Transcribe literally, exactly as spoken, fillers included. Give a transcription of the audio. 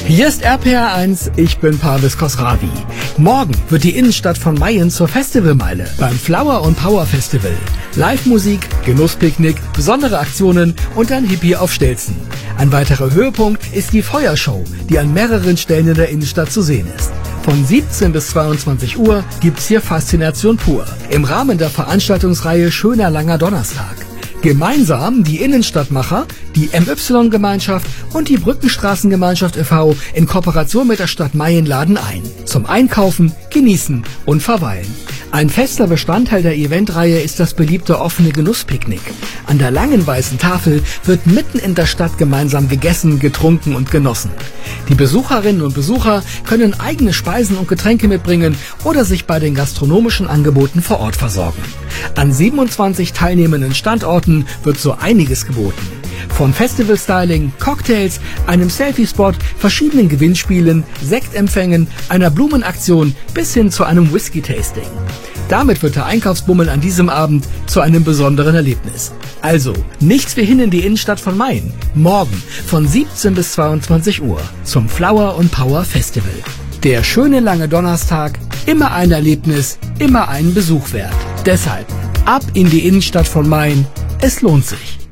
Hier ist R P R eins, ich bin Parvis Khosravi. Morgen wird die Innenstadt von Mayen zur Festivalmeile beim Flower und Power Festival. Live-Musik, Genusspicknick, besondere Aktionen und ein Hippie auf Stelzen. Ein weiterer Höhepunkt ist die Feuershow, die an mehreren Stellen in der Innenstadt zu sehen ist. Von siebzehn bis zweiundzwanzig Uhr gibt's hier Faszination pur im Rahmen der Veranstaltungsreihe Schöner langer Donnerstag. Gemeinsam die Innenstadtmacher, die M Y-Gemeinschaft und die Brückenstraßengemeinschaft e V in Kooperation mit der Stadt Mayen laden ein. Zum Einkaufen, Genießen und Verweilen. Ein fester Bestandteil der Eventreihe ist das beliebte offene Genusspicknick. An der langen weißen Tafel wird mitten in der Stadt gemeinsam gegessen, getrunken und genossen. Die Besucherinnen und Besucher können eigene Speisen und Getränke mitbringen oder sich bei den gastronomischen Angeboten vor Ort versorgen. An siebenundzwanzig teilnehmenden Standorten wird so einiges geboten. Von Festival-Styling, Cocktails, einem Selfie-Spot, verschiedenen Gewinnspielen, Sektempfängen, einer Blumenaktion bis hin zu einem Whisky-Tasting. Damit wird der Einkaufsbummel an diesem Abend zu einem besonderen Erlebnis. Also, nichts wie hin in die Innenstadt von Mayen. Morgen von siebzehn bis zweiundzwanzig Uhr zum Flower und Power Festival. Der schöne lange Donnerstag, immer ein Erlebnis, immer einen Besuch wert. Deshalb ab in die Innenstadt von Mayen. Es lohnt sich.